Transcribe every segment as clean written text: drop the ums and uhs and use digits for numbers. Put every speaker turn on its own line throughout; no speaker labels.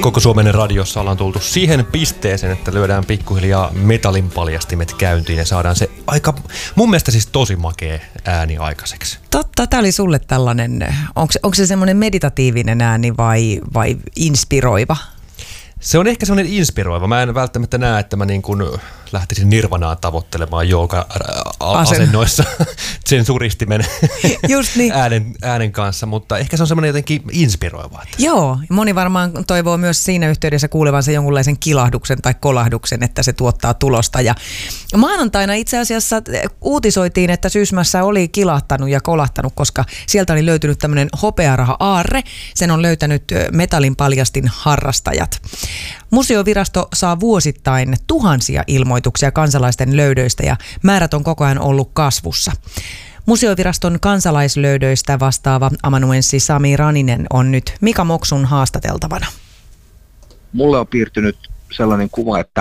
Koko Suomen radiossa ollaan tultu siihen pisteeseen, että lyödään pikkuhiljaa metallin paljastimet käyntiin ja saadaan se aika, mun mielestä siis tosi makea ääni aikaiseksi.
Totta, tää oli sulle tällainen, onko se semmoinen meditatiivinen ääni vai inspiroiva?
Se on ehkä semmoinen inspiroiva. Mä en välttämättä näe, että mä niin kuin lähtisin nirvanaa tavoittelemaan jooga-asennoissa sensuristimen niin. äänen kanssa, mutta ehkä se on semmoinen jotenkin inspiroiva.
Joo, moni varmaan toivoo myös siinä yhteydessä kuulevansa jonkunlaisen kilahduksen tai kolahduksen, että se tuottaa tulosta. Ja maanantaina itse asiassa uutisoitiin, että Sysmässä oli kilahtanut ja kolahtanut, koska sieltä oli löytynyt tämmöinen hopearaha-aarre. Sen on löytänyt metallin paljastin harrastajat. Museovirasto saa vuosittain tuhansia ilmoituksia kansalaisten löydöistä ja määrät on koko ajan ollut kasvussa. Museoviraston kansalaislöydöistä vastaava amanuenssi Sami Raninen on nyt Mika Moksun haastateltavana.
Mulle on piirtynyt sellainen kuva, että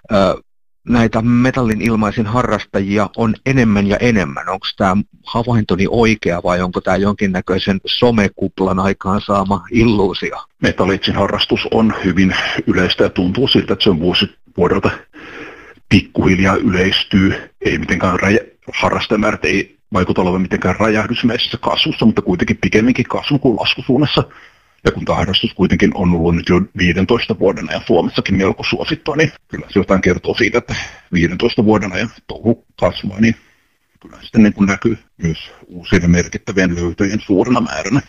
näitä metallin ilmaisin harrastajia on enemmän ja enemmän. Onko tämä havaintoni oikea vai onko tämä jonkinnäköisen somekuplan aikaansaama illuusio?
Metallitsin harrastus on hyvin yleistä ja tuntuu siltä, että se on vuodelta pikkuhiljaa yleistyy. Ei mitenkään harrastajamäärät ei vaikuta olevan mitenkään räjähdysmäisessä kasvussa, mutta kuitenkin pikemminkin kasvu kuin laskusuunnassa. Ja kun tämä harrastus kuitenkin on ollut nyt jo 15 vuoden ajan Suomessakin melko suosittua, niin kyllä se jotain kertoo siitä, että 15 vuoden ajan touhu kasvaa, niin kyllä sitten niin kuin näkyy myös uusien merkittävien löytöjen suurena määränä.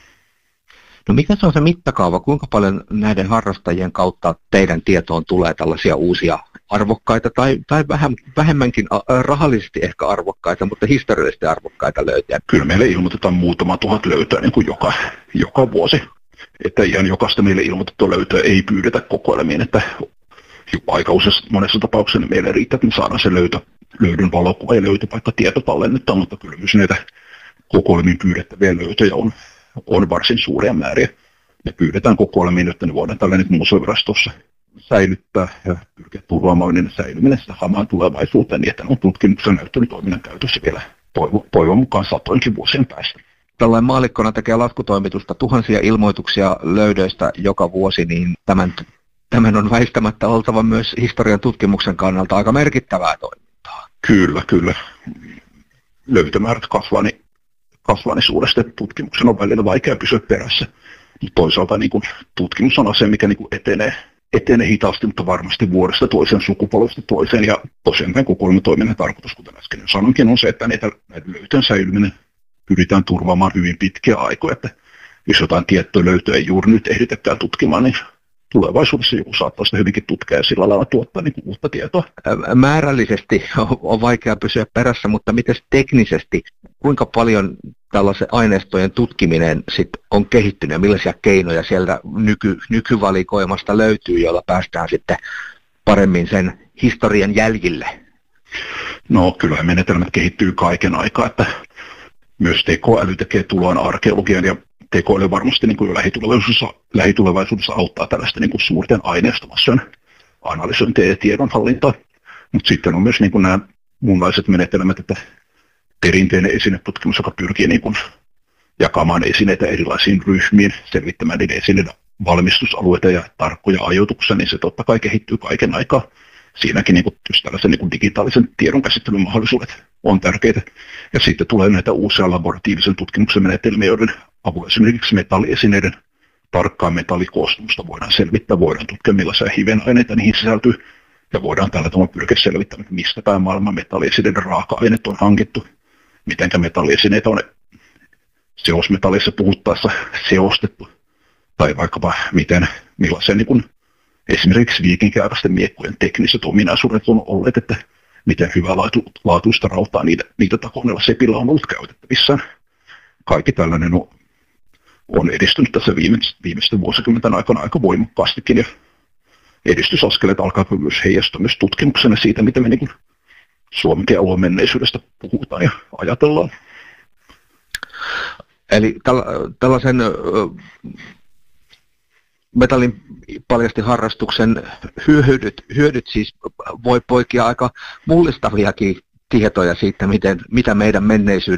No mikä se on se mittakaava? Kuinka paljon näiden harrastajien kautta teidän tietoon tulee tällaisia uusia arvokkaita tai vähemmänkin rahallisesti ehkä arvokkaita, mutta historiallisesti arvokkaita löytöjä?
Kyllä meille ilmoitetaan muutama tuhat löytöä niin kuin joka vuosi. Että ihan jokaista meille ilmoitettua löytöä ei pyydetä kokoelmiin, että aika monessa tapauksessa meille riittää, että me saadaan se löydön valokuva ja löytöpaikka tieto tallennetta, mutta kyllä myös näitä kokoelmiin pyydettäviä löytöjä on varsin suuria määriä. Ne pyydetään kokoelmiin, että ne voidaan tällainen museovirastossa säilyttää ja pyrkiä turvaamaan niiden säilyminen sitä hamaan tulevaisuuteen, niin että ne on tutkimuksen näyttänyt toiminnan käytössä vielä toivon mukaan satoinkin vuosien päästä.
Tällainen maallikkona tekee laskutoimitusta tuhansia ilmoituksia löydöistä joka vuosi, niin tämän on väistämättä oltava myös historian tutkimuksen kannalta aika merkittävää toimintaa.
Kyllä. Löytömäärät kasvaa niin suuresti, että tutkimuksen on välillä vaikea pysyä perässä. Mutta toisaalta niin kun tutkimus on asia, mikä niin kun etenee hitaasti, mutta varmasti vuodesta toiseen, sukupolvesta toiseen. Ja tosiaan tämän kokoelmatoiminnan tarkoitus, kuten äsken sanoinkin, on se, että näiden löytöjen säilyminen pyritään turvaamaan hyvin pitkiä aikoja, että jos jotain tiettyä löytöä ei juuri nyt ehditäkään tutkimaan, niin tulevaisuudessa joku saattaa sitä hyvinkin tutkia ja sillä lailla tuottaa niin uutta tietoa.
Määrällisesti on vaikea pysyä perässä, mutta miten teknisesti, kuinka paljon tällaisen aineistojen tutkiminen sit on kehittynyt ja millaisia keinoja sieltä nykyvalikoimasta löytyy, joilla päästään sitten paremmin sen historian jäljille?
No kyllä menetelmät kehittyy kaiken aikaa, että myös tekoäly tekee tuloaan arkeologian ja tekoäly varmasti niin kuin lähitulevaisuudessa auttaa tällaista niin kuin suurten aineistomassojen analysointia ja tiedonhallintaa. Mutta sitten on myös niin kuin nämä muunlaiset menetelmät, että perinteinen esinetutkimus, joka pyrkii niin kuin jakamaan esineitä erilaisiin ryhmiin, selvittämään niiden esineiden valmistusalueita ja tarkkoja ajoituksia, niin se totta kai kehittyy kaiken aikaa. Siinäkin niin kuin, just tällaisen niin kuin digitaalisen tiedon käsittelyn mahdollisuudet on tärkeitä. Ja sitten tulee näitä uusia laboratiivisen tutkimuksen menetelmiä, joiden avulla esimerkiksi metalliesineiden tarkkaa metallikoostumusta voidaan selvittää, voidaan tutkia millaisia hivenaineita niihin sisältyy, ja voidaan tällä tavalla pyrkiä selvittämään, mistä päin maailman metalliesineiden raaka-aineet on hankittu, mitenkä metalliesineitä on seosmetallissa puhuttaessa seostettu, tai vaikkapa millaisia niin kuin esimerkiksi viikinkiaikaisten miekkojen tekniset ominaisuudet on olleet, että miten hyvälaatuista rautaa niitä takoneella sepillä on ollut käytettävissään. Kaikki tällainen on edistynyt tässä viimeisten vuosikymmenten aikana aika voimakkaastikin, ja edistysaskeleet alkaa myös heijastua myös tutkimuksena siitä, mitä me niin Suomenkin alueen menneisyydestä puhutaan ja ajatellaan.
Eli tällaisen metallin paljasti harrastuksen hyödyt siis voi poikia aika mullistaviakin tietoja siitä, mitä meidän menneisyydessä